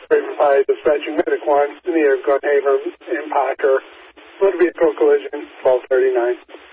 by dispatching medic 1 in the air Gunhaven Impacker. Motor vehicle collision 1239.